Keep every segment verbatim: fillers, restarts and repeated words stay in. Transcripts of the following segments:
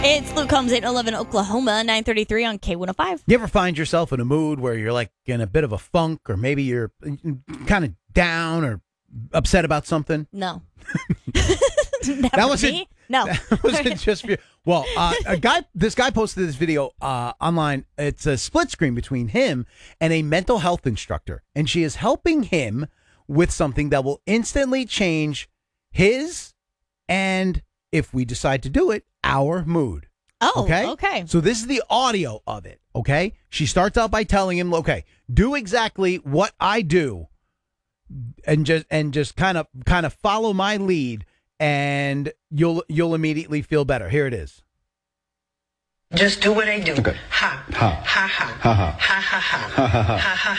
It's Luke Combs, eight eleven Oklahoma, nine thirty-three on K one oh five. You ever find yourself in a mood where you're like in a bit of a funk, or maybe you're kind of down or upset about something? No. That wasn't me? No. That wasn't just for you. Well, uh, a guy, this guy posted this video uh, online. It's a split screen between him and a mental health instructor, and she is helping him with something that will instantly change his, and if we decide to do it, our mood. Oh, okay. Okay. So this is the audio of it. Okay. She starts out by telling him, okay, do exactly what I do, and just and just kind of kind of follow my lead, and you'll you'll immediately feel better. Here it is. Just do what I do. Okay. Ha. Ha. Ha ha. Ha ha. Ha ha ha. Ha ha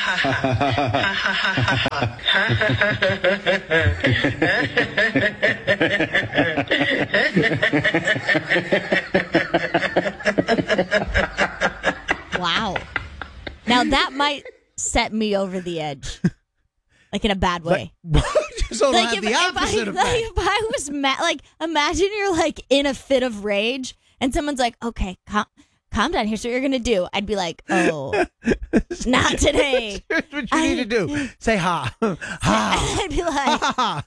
ha. Wow. Now that might set me over the edge. Like in a bad way. Like, so like have if, the if opposite I, effect. like if I was mad, like imagine you're like in a fit of rage and someone's like, okay, calm, calm down. Here's what you're going to do. I'd be like, oh, not today. Here's what you I, need to do. Say ha. Ha. I'd be like, Ha ha.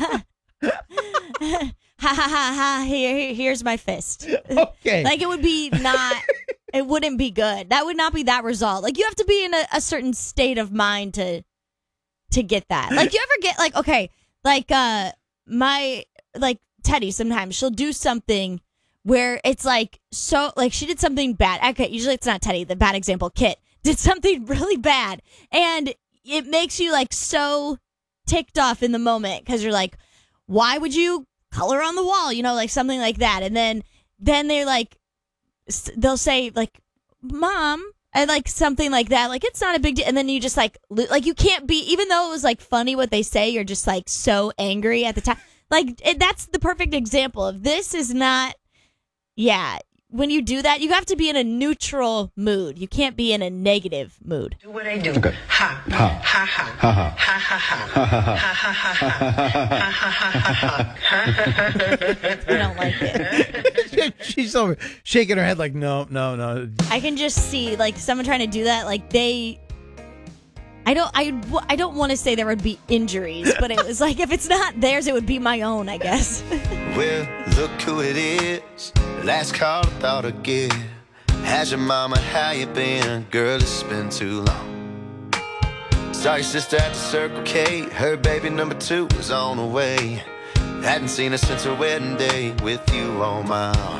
ha ha ha ha, here, here, here's my fist. Okay. Like it would be not, it wouldn't be good. That would not be that result. Like you have to be in a, a certain state of mind to to get that. Like you ever get like, okay, like uh my, like Teddy sometimes she'll do something where it's like, so like she did something bad. Okay, usually it's not Teddy, the bad example, Kit did something really bad. And it makes you like so ticked off in the moment because you're like, why would you color on the wall? You know, like something like that. And then, then they're like, they'll say like, Mom, and like something like that. Like it's not a big deal. And then you just like, like you can't be, even though it was like funny what they say, you're just like so angry at the time. Like it, that's the perfect example of this is not, yeah. When you do that, you have to be in a neutral mood. You can't be in a negative mood. Do what I do. Okay. Ha. Ha. Ha ha. Ha ha. Ha ha ha. Ha ha ha. Ha ha ha. I don't like it. She's over shaking her head like, no, no, no. I can just see like someone trying to do that. Like they, I don't, I, I don't want to say there would be injuries, but it was like if it's not theirs, it would be my own, I guess. Well, look who it is. Last call I thought I'd give. How's your mama? How you been? Girl, it's been too long. Saw your sister at the Circle K. Her baby number two was on the way. Hadn't seen her since her wedding day with you on my